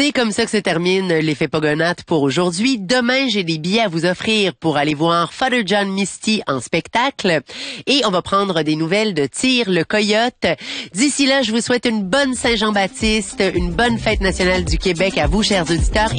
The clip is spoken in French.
C'est comme ça que se termine l'effet Pogonaute pour aujourd'hui. Demain, j'ai des billets à vous offrir pour aller voir Father John Misty en spectacle. Et on va prendre des nouvelles de Tyr le Coyote. D'ici là, je vous souhaite une bonne Saint-Jean-Baptiste, une bonne fête nationale du Québec à vous, chers auditeurs.